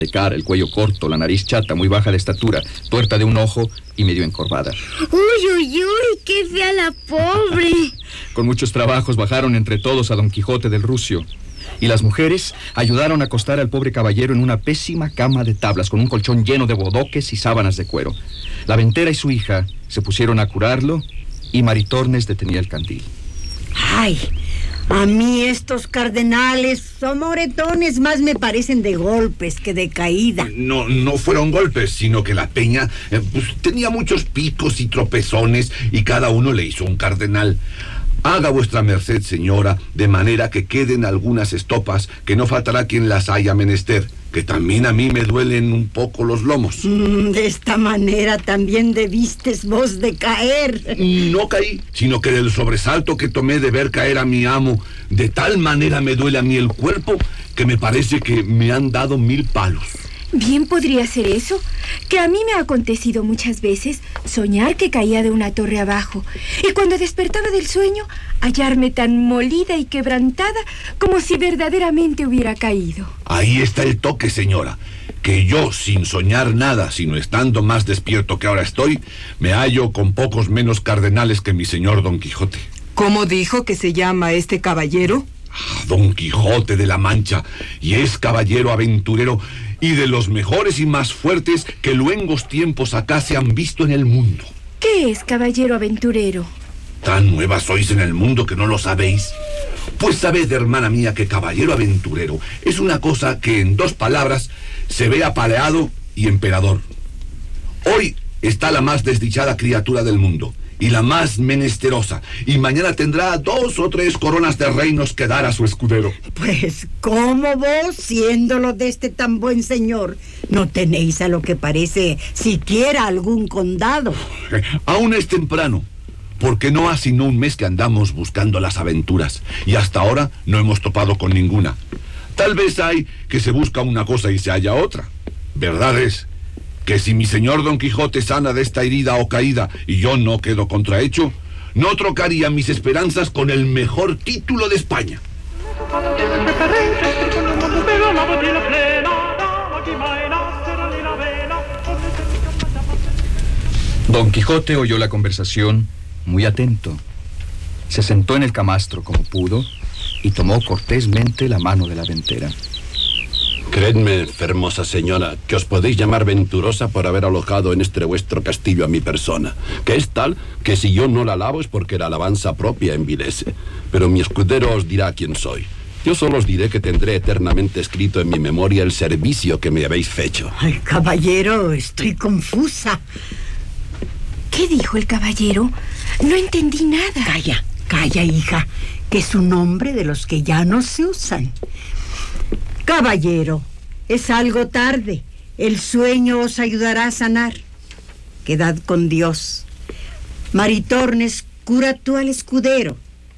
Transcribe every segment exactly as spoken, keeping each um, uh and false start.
de cara, el cuello corto, la nariz chata, muy baja de estatura, tuerta de un ojo y medio encorvada. ¡Uy, uy, uy! ¡Qué fea la pobre! Con muchos trabajos bajaron entre todos a Don Quijote del Rucio. Y las mujeres ayudaron a acostar al pobre caballero en una pésima cama de tablas, con un colchón lleno de bodoques y sábanas de cuero. La ventera y su hija se pusieron a curarlo y Maritornes detenía el candil. ¡Ay! A mí estos cardenales o moretones más me parecen de golpes que de caída. No, no fueron golpes, sino que la peña eh, pues, tenía muchos picos y tropezones y cada uno le hizo un cardenal. Haga vuestra merced, señora, de manera que queden algunas estopas, que no faltará quien las haya menester, que también a mí me duelen un poco los lomos. Mm, de esta manera también debistes vos de caer. No caí, sino que del sobresalto que tomé de ver caer a mi amo, de tal manera me duele a mí el cuerpo, que me parece que me han dado mil palos. Bien podría ser eso, que a mí me ha acontecido muchas veces soñar que caía de una torre abajo y cuando despertaba del sueño hallarme tan molida y quebrantada como si verdaderamente hubiera caído. Ahí está el toque, señora, que yo, sin soñar nada, sino estando más despierto que ahora estoy, me hallo con pocos menos cardenales que mi señor Don Quijote. ¿Cómo dijo que se llama este caballero? Ah, Don Quijote de la Mancha, y es caballero aventurero y de los mejores y más fuertes que luengos tiempos acá se han visto en el mundo. ¿Qué es caballero aventurero? ¿Tan nuevas sois en el mundo que no lo sabéis? Pues sabed, hermana mía, que caballero aventurero es una cosa que en dos palabras se ve apaleado y emperador. Hoy está la más desdichada criatura del mundo y la más menesterosa, y mañana tendrá dos o tres coronas de reinos que dar a su escudero. Pues, ¿cómo vos, siéndolo de este tan buen señor, no tenéis a lo que parece siquiera algún condado? Eh, aún es temprano, porque no ha sino un mes que andamos buscando las aventuras, y hasta ahora no hemos topado con ninguna. Tal vez hay que se busca una cosa y se halla otra. Verdad es que si mi señor Don Quijote sana de esta herida o caída y yo no quedo contrahecho, no trocaría mis esperanzas con el mejor título de España. Don Quijote oyó la conversación muy atento. Se sentó en el camastro como pudo y tomó cortésmente la mano de la ventera. Creedme, hermosa señora, que os podéis llamar venturosa por haber alojado en este vuestro castillo a mi persona, que es tal que si yo no la alabo es porque la alabanza propia envilece. Pero mi escudero os dirá quién soy. Yo solo os diré que tendré eternamente escrito en mi memoria el servicio que me habéis fecho. Ay, caballero, estoy confusa. ¿Qué dijo el caballero? No entendí nada. Calla, calla, hija, que es un nombre de los que ya no se usan. Caballero, es algo tarde. El sueño os ayudará a sanar. Quedad con Dios. Maritornes, cura tú al escudero.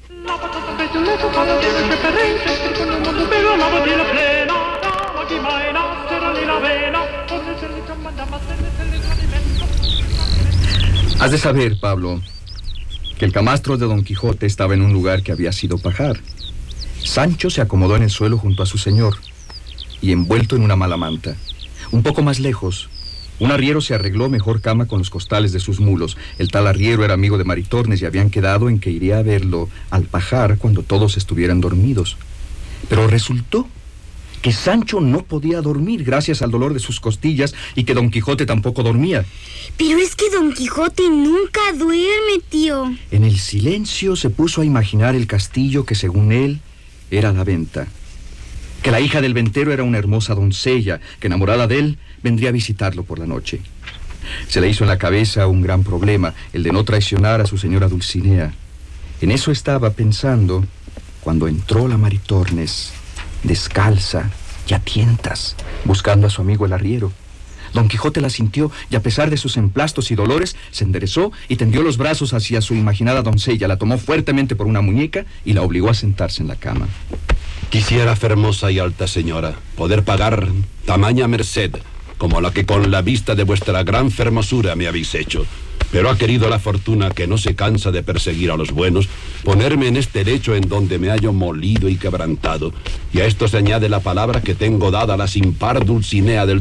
Has de saber, Pablo, que el camastro de Don Quijote estaba en un lugar que había sido pajar. Sancho se acomodó en el suelo junto a su señor y envuelto en una mala manta. Un poco más lejos, un arriero se arregló mejor cama con los costales de sus mulos. El tal arriero era amigo de Maritornes y habían quedado en que iría a verlo al pajar cuando todos estuvieran dormidos. Pero resultó que Sancho no podía dormir gracias al dolor de sus costillas y que Don Quijote tampoco dormía. Pero es que Don Quijote nunca duerme, tío. En el silencio se puso a imaginar el castillo que según él era a la venta. Que la hija del ventero era una hermosa doncella, que enamorada de él, vendría a visitarlo por la noche. Se le hizo en la cabeza un gran problema, el de no traicionar a su señora Dulcinea. En eso estaba pensando cuando entró la Maritornes, descalza y a tientas, buscando a su amigo el arriero. Don Quijote la sintió y a pesar de sus emplastos y dolores, se enderezó y tendió los brazos hacia su imaginada doncella, la tomó fuertemente por una muñeca y la obligó a sentarse en la cama. Quisiera, hermosa y alta señora, poder pagar tamaña merced como la que con la vista de vuestra gran fermosura me habéis hecho. Pero ha querido la fortuna, que no se cansa de perseguir a los buenos, ponerme en este lecho en donde me hallo molido y quebrantado. Y a esto se añade la palabra que tengo dada a la sin par Dulcinea del